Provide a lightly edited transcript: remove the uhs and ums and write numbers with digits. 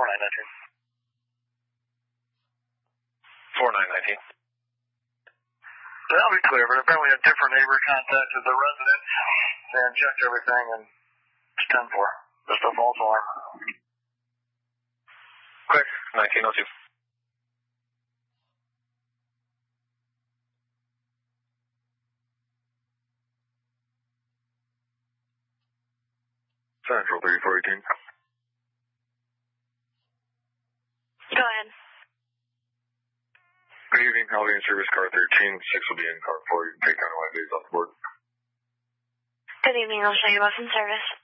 4919. 4919. That'll be clear, but apparently a different neighbor contacted the resident and checked everything, and it's 10-4. Just a false alarm. Quick, 1902. Central 3418. Go ahead. Good evening, I'll be in service car 13. 6 will be in car 4. You can take on days off the board. Good evening, I'll show you what's in service.